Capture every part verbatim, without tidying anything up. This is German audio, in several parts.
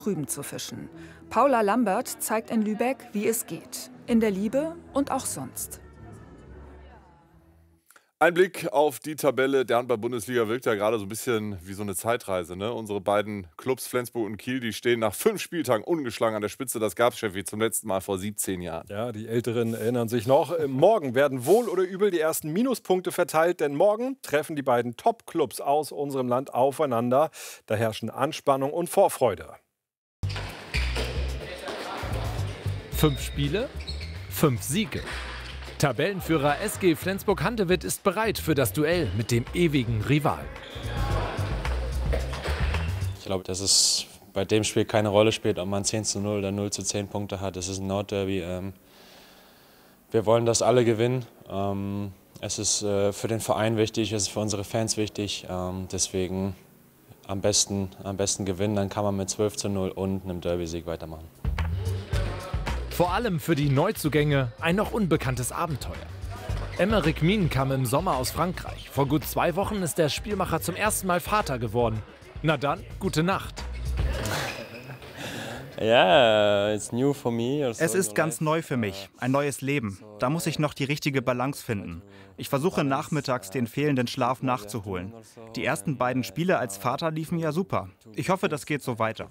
Rüben zu fischen. Paula Lambert zeigt in Lübeck, wie es geht. In der Liebe und auch sonst. Ein Blick auf die Tabelle der Handball-Bundesliga wirkt ja gerade so ein bisschen wie so eine Zeitreise. Ne? Unsere beiden Clubs Flensburg und Kiel, die stehen nach fünf Spieltagen ungeschlagen an der Spitze. Das gab es, Steffi, zum letzten Mal vor siebzehn Jahren. Ja, die Älteren erinnern sich noch. Morgen werden wohl oder übel die ersten Minuspunkte verteilt, denn morgen treffen die beiden Top-Clubs aus unserem Land aufeinander. Da herrschen Anspannung und Vorfreude. Fünf Spiele, fünf Siege. Tabellenführer S G Flensburg-Handewitt ist bereit für das Duell mit dem ewigen Rivalen. Ich glaube, dass es bei dem Spiel keine Rolle spielt, ob man zehn zu null oder null zu zehn Punkte hat. Es ist ein Nordderby. Ähm, wir wollen das alle gewinnen. Ähm, es ist äh, für den Verein wichtig, es ist für unsere Fans wichtig. Ähm, deswegen am besten, am besten gewinnen, dann kann man mit zwölf zu null und einem Derby-Sieg weitermachen. Vor allem für die Neuzugänge ein noch unbekanntes Abenteuer. Emeric Min kam im Sommer aus Frankreich. Vor gut zwei Wochen ist der Spielmacher zum ersten Mal Vater geworden. Na dann, gute Nacht. Yeah, it's new for me. Es ist ganz neu für mich, ein neues Leben. Da muss ich noch die richtige Balance finden. Ich versuche nachmittags den fehlenden Schlaf nachzuholen. Die ersten beiden Spiele als Vater liefen ja super. Ich hoffe, das geht so weiter.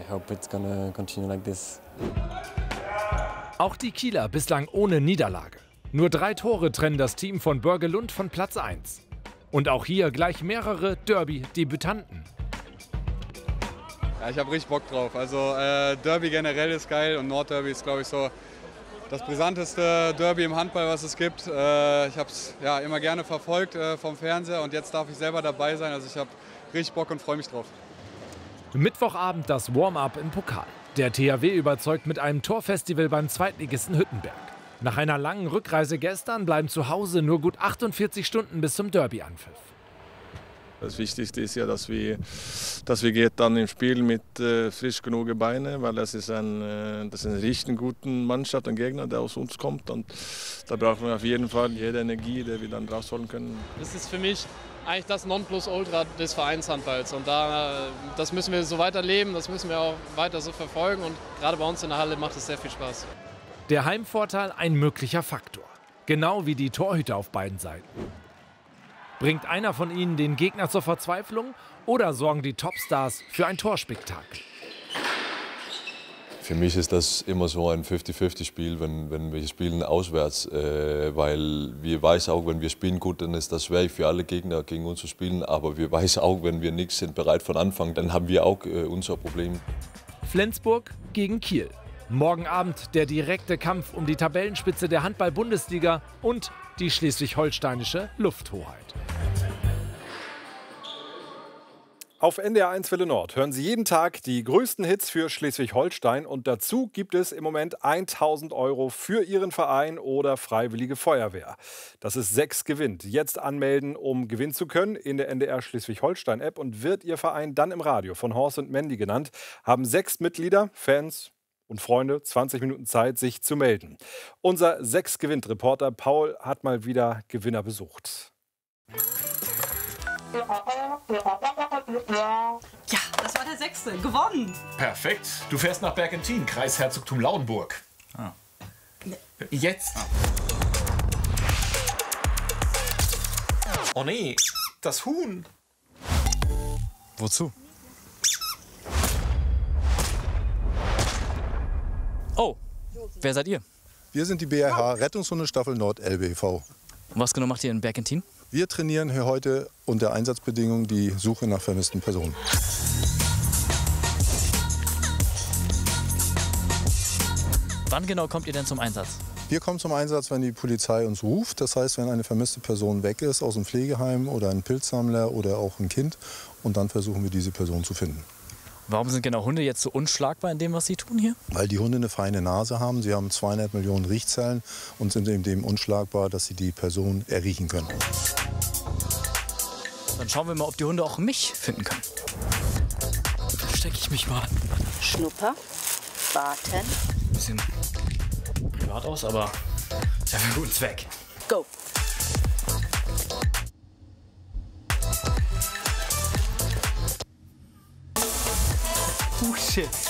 Auch die Kieler bislang ohne Niederlage. Nur drei Tore trennen das Team von Börgelund von Platz eins. Und auch hier gleich mehrere Derby-Debütanten. Ja, ich habe richtig Bock drauf. Also äh, Derby generell ist geil und Nordderby ist, glaube ich, so das brisanteste Derby im Handball, was es gibt. Äh, ich habe es ja, immer gerne verfolgt äh, vom Fernseher und jetzt darf ich selber dabei sein. Also ich habe richtig Bock und freue mich drauf. Mittwochabend das Warm-up im Pokal. Der T H W überzeugt mit einem Torfestival beim Zweitligisten Hüttenberg. Nach einer langen Rückreise gestern bleiben zu Hause nur gut achtundvierzig Stunden bis zum Derby-Anpfiff. Das Wichtigste ist ja, dass wir, dass wir geht dann im Spiel mit äh, frisch genug Beinen, weil das ist, ein, äh, das ist eine richtig gute Mannschaft, ein Gegner, der aus uns kommt. Und da brauchen wir auf jeden Fall jede Energie, die wir dann rausholen können. Das ist für mich eigentlich das Nonplusultra des Vereinshandballs. Und da, das müssen wir so weiterleben, das müssen wir auch weiter so verfolgen. Und gerade bei uns in der Halle macht es sehr viel Spaß. Der Heimvorteil ein möglicher Faktor. Genau wie die Torhüter auf beiden Seiten. Bringt einer von ihnen den Gegner zur Verzweiflung oder sorgen die Topstars für ein Torspektakel? Für mich ist das immer so ein fünfzig fünfzig Spiel, wenn, wenn wir spielen auswärts, äh, weil wir weiß auch, wenn wir spielen gut, dann ist das schwer für alle Gegner gegen uns zu spielen, aber wir weiß auch, wenn wir nicht sind bereit von Anfang, dann haben wir auch äh, unser Problem. Flensburg gegen Kiel. Morgen Abend der direkte Kampf um die Tabellenspitze der Handball-Bundesliga und die schleswig-holsteinische Lufthoheit. Auf N D R eins Welle Nord hören Sie jeden Tag die größten Hits für Schleswig-Holstein und dazu gibt es im Moment tausend Euro für Ihren Verein oder Freiwillige Feuerwehr. Das ist sechs gewinnt. Jetzt anmelden, um gewinnen zu können in der N D R Schleswig-Holstein-App und wird Ihr Verein dann im Radio von Horst und Mandy genannt. Haben sechs Mitglieder, Fans und Freunde, zwanzig Minuten Zeit, sich zu melden. Unser sechs gewinnt Reporter Paul hat mal wieder Gewinner besucht. Ja, das war der sechste. Gewonnen. Perfekt. Du fährst nach Bergentin, Kreisherzogtum Lauenburg. Ah. Jetzt. Ah. Oh nee, das Huhn. Wozu? Oh, wer seid ihr? Wir sind die B R H Rettungshundestaffel Nord L B V. Und was genau macht ihr in Bergentin? Wir trainieren hier heute unter Einsatzbedingungen die Suche nach vermissten Personen. Wann genau kommt ihr denn zum Einsatz? Wir kommen zum Einsatz, wenn die Polizei uns ruft. Das heißt, wenn eine vermisste Person weg ist aus dem Pflegeheim oder ein Pilzsammler oder auch ein Kind. Und dann versuchen wir, diese Person zu finden. Warum sind genau Hunde jetzt so unschlagbar in dem, was sie tun hier? Weil die Hunde eine feine Nase haben. Sie haben zweieinhalb Millionen Riechzellen und sind in dem unschlagbar, dass sie die Person erriechen können. Dann schauen wir mal, ob die Hunde auch mich finden können. Da verstecke ich mich mal. Schnupper, warten. Bisschen privat aus, aber ist ja für einen guten Zweck. Go! Oh shit.